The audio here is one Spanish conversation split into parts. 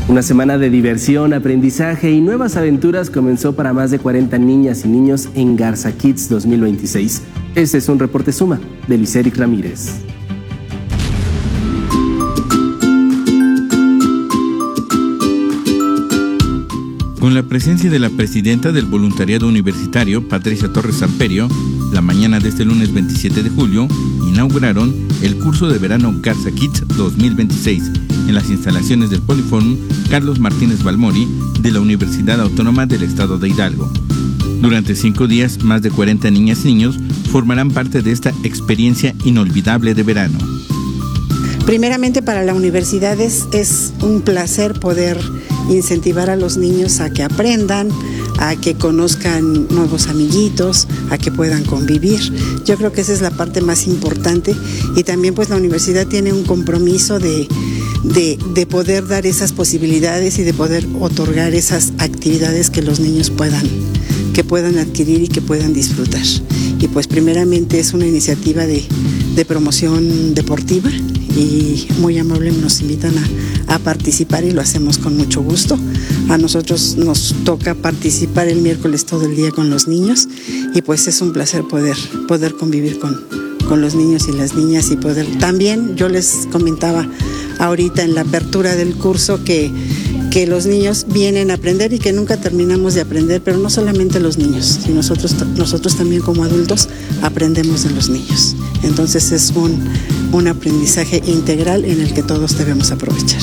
Una semana de diversión, aprendizaje y nuevas aventuras comenzó para más de 40 niñas y niños en Garza Kids 2026. Este es un reporte suma de Liseric Ramírez. Con la presencia de la presidenta del voluntariado universitario, Patricia Torres Samperio, la mañana de este lunes 27 de julio, inauguraron el curso de verano Garza Kids 2026 en las instalaciones del Poliforum Carlos Martínez Balmori de la Universidad Autónoma del Estado de Hidalgo. Durante 5 días, más de 40 niñas y niños formarán parte de esta experiencia inolvidable de verano. Primeramente, para la universidad es un placer poder incentivar a los niños a que aprendan, a que conozcan nuevos amiguitos, a que puedan convivir. Yo creo que esa es la parte más importante, y también pues la universidad tiene un compromiso de poder dar esas posibilidades y de poder otorgar esas actividades que los niños puedan adquirir y que puedan disfrutar. Y pues primeramente es una iniciativa de promoción deportiva, y muy amable nos invitan a participar, y lo hacemos con mucho gusto. A nosotros nos toca participar el miércoles todo el día con los niños, y pues es un placer poder convivir con los niños y las niñas, y poder también, yo les comentaba ahorita en la apertura del curso que los niños vienen a aprender y que nunca terminamos de aprender, pero no solamente los niños, sino nosotros también como adultos aprendemos de los niños. Entonces es un aprendizaje integral en el que todos debemos aprovechar.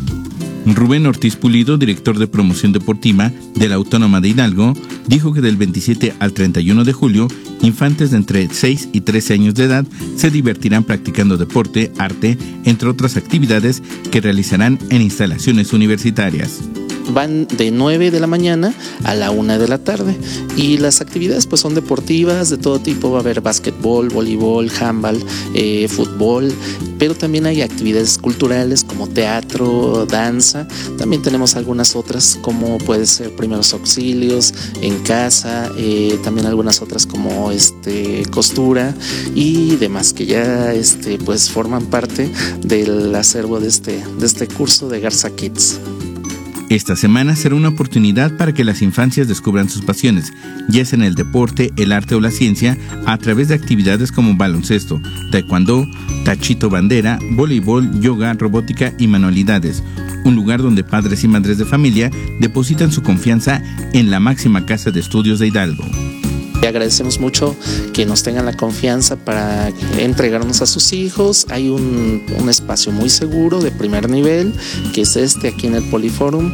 Rubén Ortiz Pulido, director de promoción deportiva de la Autónoma de Hidalgo, dijo que del 27 al 31 de julio, infantes de entre 6 y 13 años de edad se divertirán practicando deporte, arte, entre otras actividades que realizarán en instalaciones universitarias. Van de 9 de la mañana a la 1 de la tarde, y las actividades pues son deportivas de todo tipo. Va a haber básquetbol, voleibol, handball, fútbol, pero también hay actividades culturales como teatro, danza. También tenemos algunas otras como puede ser primeros auxilios en casa, también algunas otras como costura y demás, que ya pues forman parte del acervo de este curso de Garza Kids. Esta semana será una oportunidad para que las infancias descubran sus pasiones, ya sea en el deporte, el arte o la ciencia, a través de actividades como baloncesto, taekwondo, tachito bandera, voleibol, yoga, robótica y manualidades. Un lugar donde padres y madres de familia depositan su confianza en la máxima casa de estudios de Hidalgo. Agradecemos mucho que nos tengan la confianza para entregarnos a sus hijos. Hay un espacio muy seguro de primer nivel, que es aquí en el Poliforum,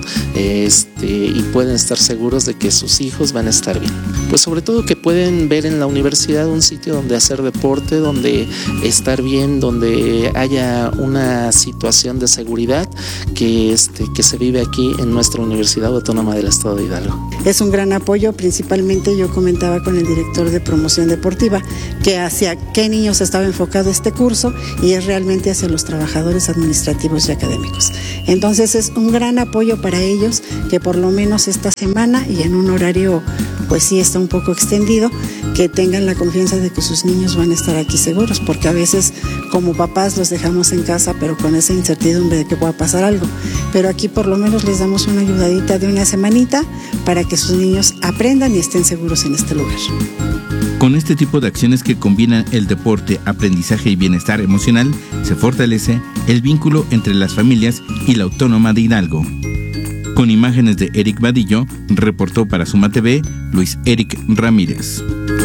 y pueden estar seguros de que sus hijos van a estar bien. Pues sobre todo que pueden ver en la universidad un sitio donde hacer deporte, donde estar bien, donde haya una situación de seguridad que se vive aquí en nuestra Universidad Autónoma del Estado de Hidalgo. Es un gran apoyo. Principalmente yo comentaba con el director de promoción deportiva que hacia qué niños estaba enfocado este curso, y es realmente hacia los trabajadores administrativos y académicos. Entonces es un gran apoyo para ellos que por lo menos esta semana, y en un horario pues sí está un poco extendido, que tengan la confianza de que sus niños van a estar aquí seguros, porque a veces como papás los dejamos en casa pero con esa incertidumbre de que pueda pasar algo, pero aquí por lo menos les damos una ayudadita de una semanita para que sus niños aprendan y estén seguros en este lugar. Con este tipo de acciones que combinan el deporte, aprendizaje y bienestar emocional, se fortalece el vínculo entre las familias y la Autónoma de Hidalgo. Con imágenes de Eric Vadillo, reportó para Suma TV, Luis Eric Ramírez.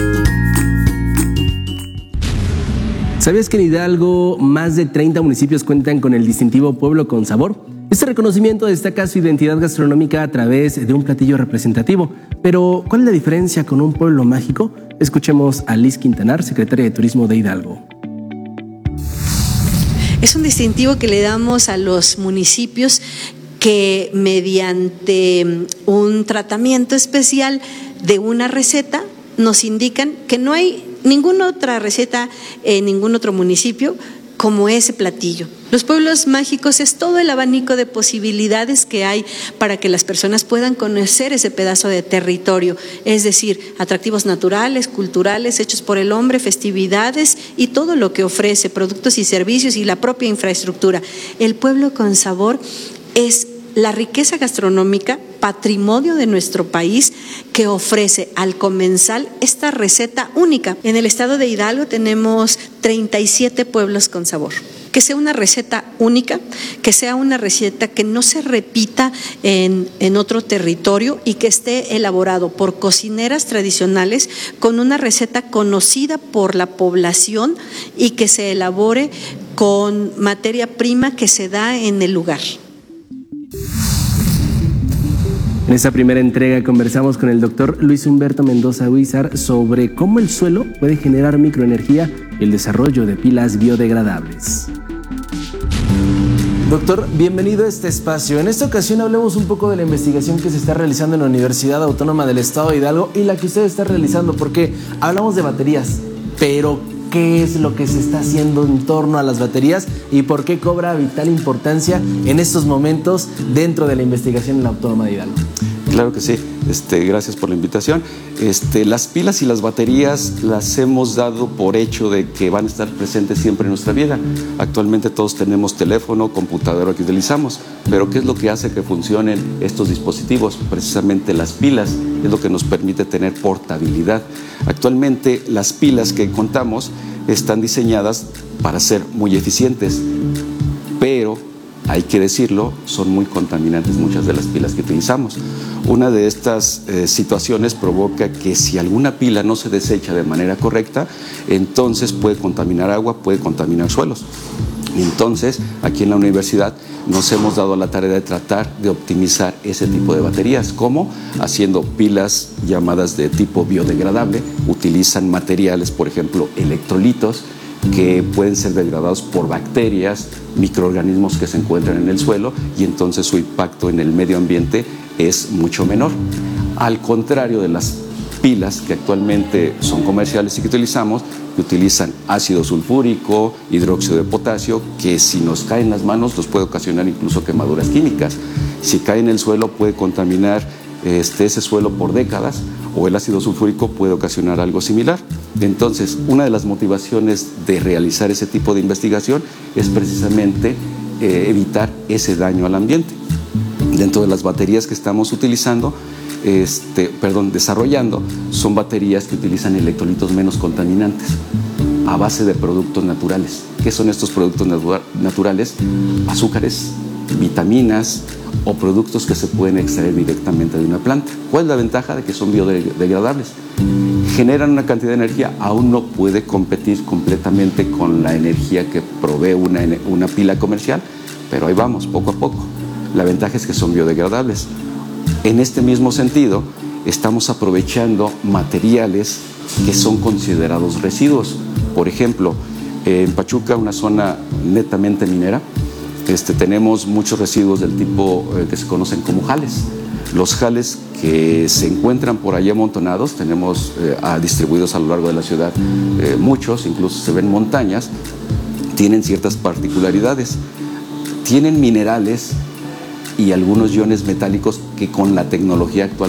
¿Sabías que en Hidalgo más de 30 municipios cuentan con el distintivo Pueblo con Sabor? Este reconocimiento destaca su identidad gastronómica a través de un platillo representativo. Pero, ¿cuál es la diferencia con un pueblo mágico? Escuchemos a Liz Quintanar, secretaria de Turismo de Hidalgo. Es un distintivo que le damos a los municipios que mediante un tratamiento especial de una receta nos indican que no hay ninguna otra receta en ningún otro municipio como ese platillo. Los pueblos mágicos es todo el abanico de posibilidades que hay para que las personas puedan conocer ese pedazo de territorio, es decir, atractivos naturales, culturales, hechos por el hombre, festividades y todo lo que ofrece, productos y servicios y la propia infraestructura. El pueblo con sabor es la riqueza gastronómica, patrimonio de nuestro país, que ofrece al comensal esta receta única. En el estado de Hidalgo tenemos 37 pueblos con sabor. Que sea una receta única, que sea una receta que no se repita en otro territorio y que esté elaborado por cocineras tradicionales con una receta conocida por la población y que se elabore con materia prima que se da en el lugar. En esta primera entrega conversamos con el doctor Luis Humberto Mendoza Huizar sobre cómo el suelo puede generar microenergía y el desarrollo de pilas biodegradables. Doctor, bienvenido a este espacio. En esta ocasión hablemos un poco de la investigación que se está realizando en la Universidad Autónoma del Estado de Hidalgo y la que usted está realizando, porque hablamos de baterías, pero ¿qué es lo que se está haciendo en torno a las baterías y por qué cobra vital importancia en estos momentos dentro de la investigación en la Autónoma de Hidalgo? Claro que sí, gracias por la invitación. Las pilas y las baterías las hemos dado por hecho de que van a estar presentes siempre en nuestra vida. Actualmente todos tenemos teléfono, computadora que utilizamos, pero ¿qué es lo que hace que funcionen estos dispositivos? Precisamente las pilas, es lo que nos permite tener portabilidad. Actualmente las pilas que contamos están diseñadas para ser muy eficientes, pero hay que decirlo, son muy contaminantes muchas de las pilas que utilizamos. Una de estas situaciones provoca que si alguna pila no se desecha de manera correcta, entonces puede contaminar agua, puede contaminar suelos. Entonces, aquí en la universidad nos hemos dado la tarea de tratar de optimizar ese tipo de baterías. ¿Cómo? Haciendo pilas llamadas de tipo biodegradable. Utilizan materiales, por ejemplo, electrolitos, que pueden ser degradados por bacterias, microorganismos que se encuentran en el suelo, y entonces su impacto en el medio ambiente es mucho menor. Al contrario de las pilas que actualmente son comerciales y que utilizamos, que utilizan ácido sulfúrico, hidróxido de potasio, que si nos cae en las manos nos puede ocasionar incluso quemaduras químicas. Si cae en el suelo puede contaminar ese suelo por décadas, o el ácido sulfúrico puede ocasionar algo similar. Entonces, una de las motivaciones de realizar ese tipo de investigación es precisamente evitar ese daño al ambiente. Dentro de las baterías que estamos desarrollando, son baterías que utilizan electrolitos menos contaminantes a base de productos naturales. ¿Qué son estos productos naturales? Azúcares, vitaminas o productos que se pueden extraer directamente de una planta. ¿Cuál es la ventaja? De que son biodegradables. Generan una cantidad de energía, aún no puede competir completamente con la energía que provee una pila comercial, pero ahí vamos, poco a poco. La ventaja es que son biodegradables. En este mismo sentido, estamos aprovechando materiales que son considerados residuos. Por ejemplo, en Pachuca, una zona netamente minera, tenemos muchos residuos del tipo que se conocen como jales. Los jales que se encuentran por allá amontonados, tenemos distribuidos a lo largo de la ciudad muchos, incluso se ven montañas, tienen ciertas particularidades. Tienen minerales y algunos iones metálicos que con la tecnología actual